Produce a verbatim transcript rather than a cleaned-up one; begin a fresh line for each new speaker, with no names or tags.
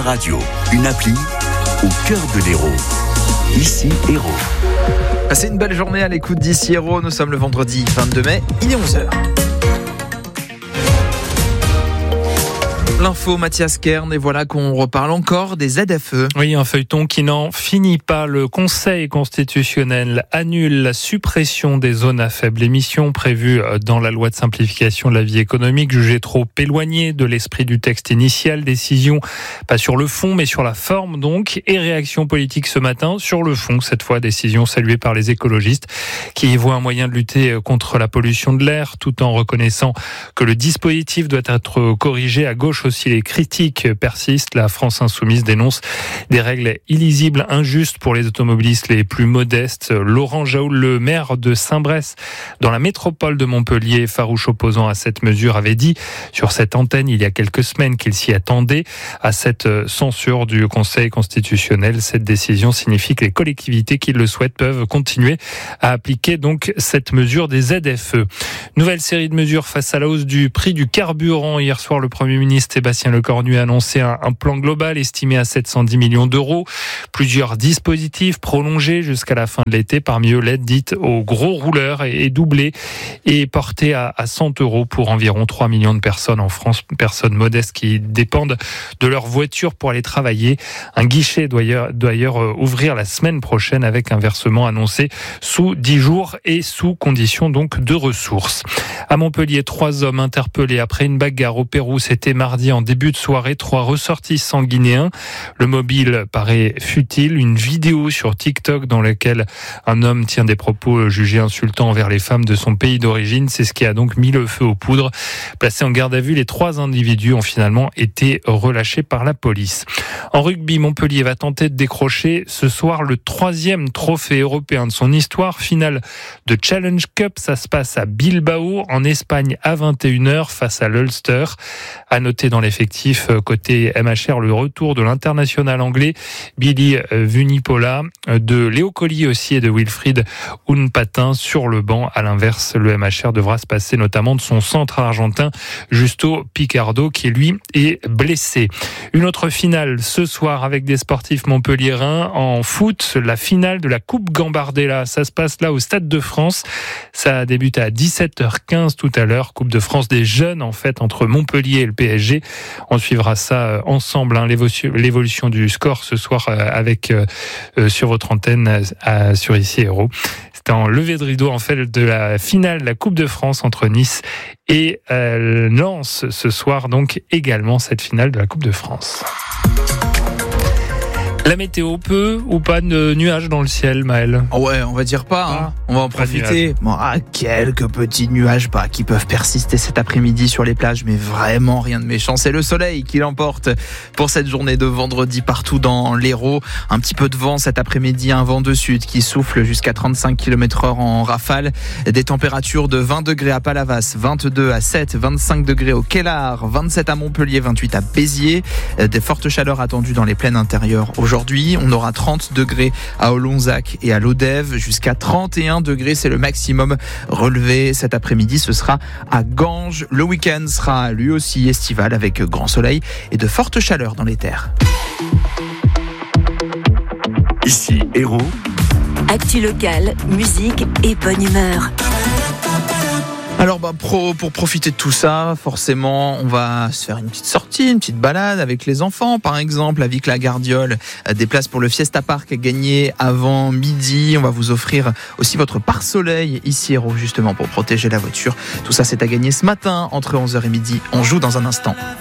Radio, une appli au cœur de l'Hérault. Ici, Hérault.
Passez une belle journée à l'écoute d'Ici Hérault. Nous sommes le vendredi vingt-deux mai, il est onze heures. L'info, Mathias Kern, et voilà qu'on reparle encore des Z F E.
Oui, un feuilleton qui n'en finit pas. Le Conseil constitutionnel annule la suppression des zones à faible émission prévue dans la loi de simplification de la vie économique, jugée trop éloignée de l'esprit du texte initial. Décision pas sur le fond, mais sur la forme donc. Et réaction politique ce matin sur le fond. Cette fois, décision saluée par les écologistes qui y voient un moyen de lutter contre la pollution de l'air, tout en reconnaissant que le dispositif doit être corrigé. À gauche aussi, les critiques persistent. La France insoumise dénonce des règles illisibles, injustes pour les automobilistes les plus modestes. Laurent Jaoul, le maire de Saint-Bresse, dans la métropole de Montpellier, farouche opposant à cette mesure, avait dit sur cette antenne il y a quelques semaines qu'il s'y attendait à cette censure du Conseil constitutionnel. Cette décision signifie que les collectivités qui le souhaitent peuvent continuer à appliquer donc cette mesure des Z F E. Nouvelle série de mesures face à la hausse du prix du carburant. Hier soir, le Premier ministre Sébastien Lecornu a annoncé un, un plan global estimé à sept cent dix millions d'euros. Plusieurs dispositifs prolongés jusqu'à la fin de l'été. Parmi eux, l'aide dite aux gros rouleurs est, est doublée et portée à, à cent euros pour environ trois millions de personnes en France. Personnes modestes qui dépendent de leur voiture pour aller travailler. Un guichet doit d'ailleurs ouvrir la semaine prochaine avec un versement annoncé sous dix jours et sous condition donc de ressources. À Montpellier, trois hommes interpellés après une bagarre au Pérou. C'était mardi en début de soirée. Trois ressortissants guinéens. Le mobile paraît futile. Une vidéo sur TikTok dans laquelle un homme tient des propos jugés insultants envers les femmes de son pays d'origine. C'est ce qui a donc mis le feu aux poudres. Placés en garde à vue, les trois individus ont finalement été relâchés par la police. En rugby, Montpellier va tenter de décrocher ce soir le troisième trophée européen de son histoire. Finale de Challenge Cup. Ça se passe à Bilbao, en Espagne, à vingt et une heures face à l'Ulster. À noter dans l'effectif côté M H R le retour de l'international anglais Billy Vunipola, de Léo Collier aussi et de Wilfried Unpatin sur le banc. À l'inverse, le M H R devra se passer notamment de son centre argentin Justo Picardo qui lui est blessé. Une autre finale ce soir avec des sportifs montpelliérains en foot, la finale de la Coupe Gambardella. Ça se passe là au Stade de France. Ça a débuté à dix-sept heures quinze tout à l'heure. Coupe de France des jeunes en fait entre Montpellier et le P S G. On suivra ça ensemble, hein, l'évolution du score ce soir avec euh, sur votre antenne à, sur Ici Hérault. C'est en lever de rideau en fait de la finale de la Coupe de France entre Nice et euh, Lens ce soir, donc également cette finale de la Coupe de France. La météo, peu ou pas de nuages dans le ciel, Maël?
Ouais, on va dire pas, hein. On va en profiter. Bon, ah, quelques petits nuages bah, qui peuvent persister cet après-midi sur les plages, mais vraiment rien de méchant. C'est le soleil qui l'emporte pour cette journée de vendredi partout dans l'Hérault. Un petit peu de vent cet après-midi, un vent de sud qui souffle jusqu'à trente-cinq kilomètres heure en rafale. Des températures de vingt degrés à Palavas, vingt-deux à Sète, vingt-cinq degrés au Kellar, vingt-sept à Montpellier, vingt-huit à Béziers. Des fortes chaleurs attendues dans les plaines intérieures. Aujourd'hui, on aura trente degrés à Olonzac et à Lodève, jusqu'à trente et un degrés, c'est le maximum relevé cet après-midi. Ce sera à Ganges. Le week-end sera lui aussi estival avec grand soleil et de fortes chaleurs dans les terres.
Ici, Hérault.
Actu locale, musique et bonne humeur.
Alors bah pro, pour profiter de tout ça, forcément, on va se faire une petite sortie, une petite balade avec les enfants. Par exemple, à Vic-la-Gardiole, des places pour le Fiesta Park à gagner avant midi. On va vous offrir aussi votre pare-soleil ici Hérault, justement pour protéger la voiture. Tout ça, c'est à gagner ce matin entre onze heures et midi. On joue dans un instant.